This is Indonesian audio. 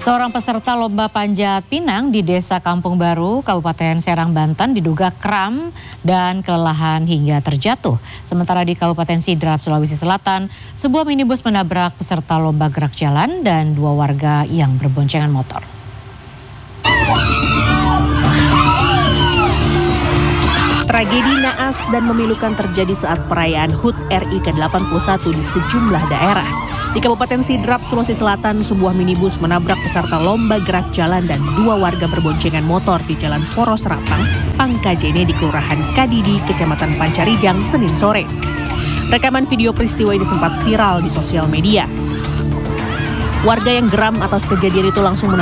Seorang peserta lomba panjat pinang di Desa Kampung Baru, Kabupaten Serang, Banten diduga kram dan kelelahan hingga terjatuh. Sementara di Kabupaten Sidrap, Sulawesi Selatan, sebuah minibus menabrak peserta lomba gerak jalan dan dua warga yang berboncengan motor. Tragedi naas dan memilukan terjadi saat perayaan HUT RI ke-81 di sejumlah daerah. Di Kabupaten Sidrap, Sulawesi Selatan, sebuah minibus menabrak peserta lomba gerak jalan dan dua warga berboncengan motor di Jalan Poros Rapang, Pangkajene di Kelurahan Kadidi, Kecamatan Pancarijang, Senin sore. Rekaman video peristiwa ini sempat viral di sosial media. Warga yang geram atas kejadian itu langsung